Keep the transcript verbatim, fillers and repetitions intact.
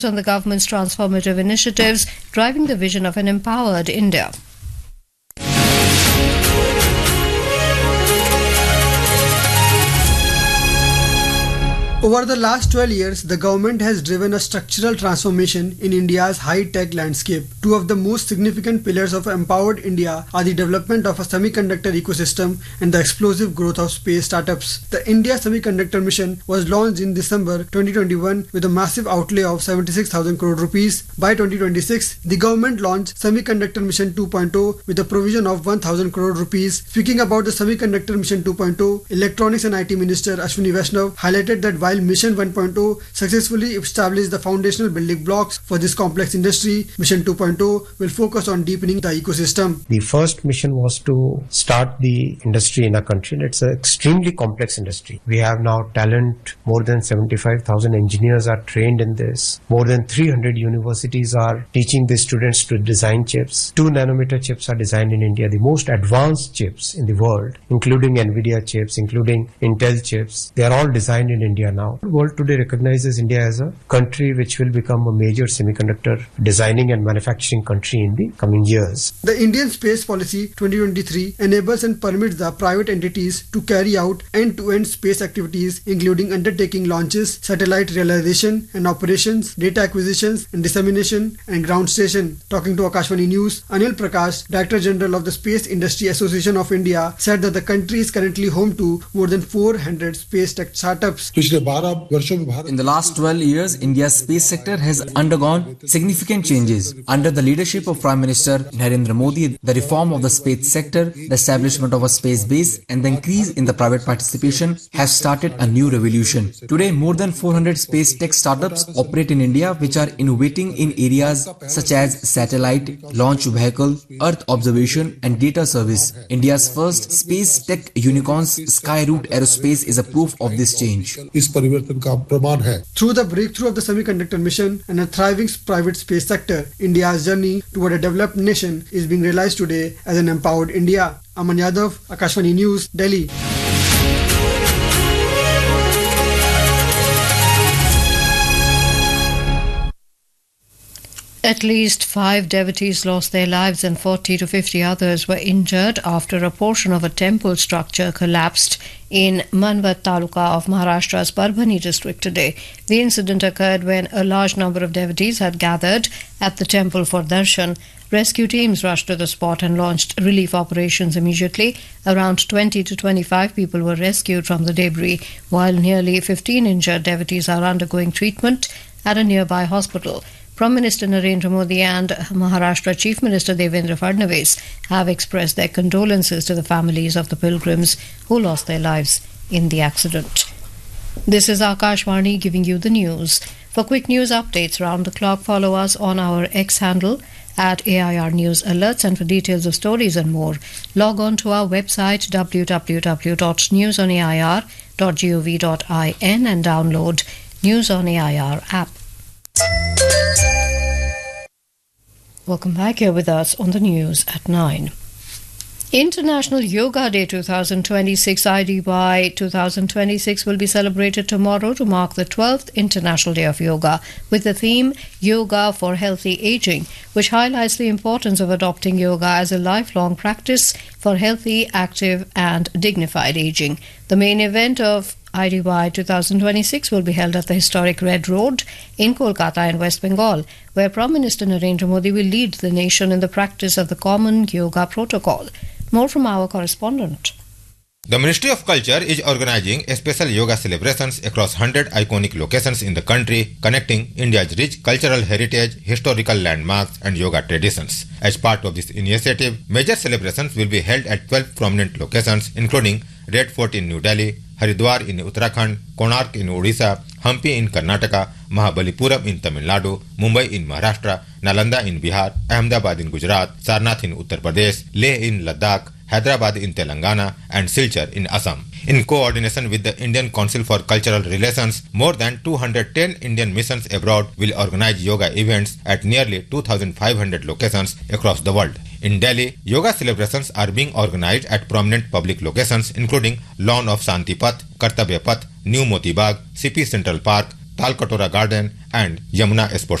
on the government's transformative initiatives driving the vision of an empowered India. Over the last twelve years, the government has driven a structural transformation in India's high-tech landscape. Two of the most significant pillars of empowered India are the development of a semiconductor ecosystem and the explosive growth of space startups. The India Semiconductor Mission was launched in December twenty twenty-one with a massive outlay of seventy-six thousand crore rupees. By twenty twenty-six, the government launched Semiconductor Mission two point oh with a provision of one thousand crore rupees. Speaking about the Semiconductor Mission two point oh, Electronics and I T Minister Ashwini Vaishnaw highlighted that while Mission one point oh successfully established the foundational building blocks for this complex industry, Mission two point oh will focus on deepening the ecosystem. The first mission was to start the industry in our country. It's an extremely complex industry. We have now talent. More than seventy-five thousand engineers are trained in this. More than three hundred universities are teaching the students to design chips. Two nanometer chips are designed in India, the most advanced chips in the world, including NVIDIA chips, including Intel chips. They are all designed in India now. The world today recognizes India as a country which will become a major semiconductor designing and manufacturing country in the coming years. The Indian Space Policy twenty twenty-three enables and permits the private entities to carry out end-to-end space activities, including undertaking launches, satellite realization and operations, data acquisitions and dissemination, and ground station. Talking to Akashvani News, Anil Prakash, Director General of the Space Industry Association of India, said that the country is currently home to more than four hundred space tech startups. In the last twelve years, India's space sector has undergone significant changes. Under the leadership of Prime Minister Narendra Modi, the reform of the space sector, the establishment of a space base, and the increase in the private participation have started a new revolution. Today, more than four hundred space tech startups operate in India, which are innovating in areas such as satellite, launch vehicle, earth observation, and data service. India's first space tech unicorns, Skyroot Aerospace, is a proof of this change. Through the breakthrough of the semiconductor mission and a thriving private space sector, India's journey toward a developed nation is being realized today as an empowered India. Aman Yadav, Akashvani News, Delhi. At least five devotees lost their lives and forty to fifty others were injured after a portion of a temple structure collapsed in Manvat Taluka of Maharashtra's Parbhani district today. The incident occurred when a large number of devotees had gathered at the temple for darshan. Rescue teams rushed to the spot and launched relief operations immediately. Around twenty to twenty-five people were rescued from the debris, while nearly fifteen injured devotees are undergoing treatment at a nearby hospital. Prime Minister Narendra Modi and Maharashtra Chief Minister Devendra Fadnavis have expressed their condolences to the families of the pilgrims who lost their lives in the accident. This is Akashvani giving you the news. For quick news updates around the clock, follow us on our X handle at A I R News Alerts, and for details of stories and more, log on to our website w w w dot news on a i r dot gov dot in and download News on A I R app. Welcome back here with us on the news at nine. International Yoga Day twenty twenty-six I D Y twenty twenty-six will be celebrated tomorrow to mark the twelfth International Day of Yoga with the theme Yoga for Healthy Aging, which highlights the importance of adopting yoga as a lifelong practice for healthy, active and dignified aging. The main event of I D Y twenty twenty-six will be held at the historic Red Road in Kolkata in West Bengal, where Prime Minister Narendra Modi will lead the nation in the practice of the common yoga protocol. More from our correspondent. The Ministry of Culture is organizing special yoga celebrations across one hundred iconic locations in the country, connecting India's rich cultural heritage, historical landmarks and yoga traditions. As part of this initiative, major celebrations will be held at twelve prominent locations, including Red Fort in New Delhi, Haridwar in Uttarakhand, Konark in Odisha, Hampi in Karnataka, Mahabalipuram in Tamil Nadu, Mumbai in Maharashtra, Nalanda in Bihar, Ahmedabad in Gujarat, Sarnath in Uttar Pradesh, Leh in Ladakh, Hyderabad in Telangana and Silchar in Assam. In coordination with the Indian Council for Cultural Relations, more than two hundred ten Indian missions abroad will organize yoga events at nearly two thousand five hundred locations across the world. In Delhi, yoga celebrations are being organized at prominent public locations including Lawn of Shanti Path, Kartavya Path, New Moti Bagh, C P Central Park, Talkatora Garden and Yamuna Sports